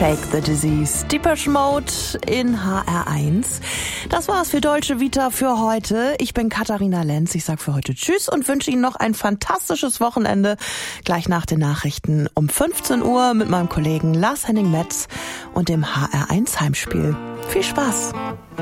Shake the Disease. Depeche Mode in HR1. Das war's für Dolce Vita für heute. Ich bin Katharina Lenz. Ich sag für heute Tschüss und wünsche Ihnen noch ein fantastisches Wochenende. Gleich nach den Nachrichten um 15 Uhr mit meinem Kollegen Lars Henning Metz und dem HR1 Heimspiel. Viel Spaß!